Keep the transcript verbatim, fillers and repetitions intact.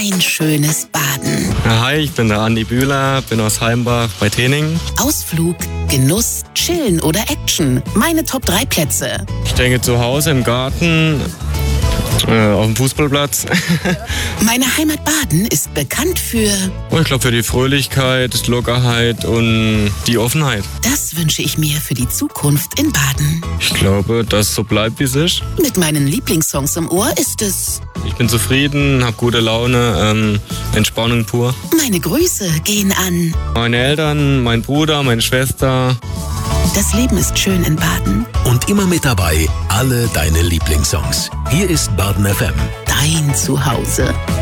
Ein schönes Baden. Hi, ich bin der Andi Bühler, bin aus Heimbach bei Tening. Ausflug, Genuss, Chillen oder Action. Meine Top drei Plätze. Ich denke zu Hause im Garten, äh, auf dem Fußballplatz. Meine Heimat Baden ist bekannt für... Oh, ich glaube für die Fröhlichkeit, Lockerheit und die Offenheit. Das wünsche ich mir für die Zukunft in Baden. Ich glaube, dass es so bleibt, wie es ist. Mit meinen Lieblingssongs im Ohr ist es... Ich bin zufrieden, habe gute Laune, ähm, Entspannung pur. Meine Grüße gehen an... Meine Eltern, mein Bruder, meine Schwester. Das Leben ist schön in Baden. Und immer mit dabei, alle deine Lieblingssongs. Hier ist Baden F M. Dein Zuhause.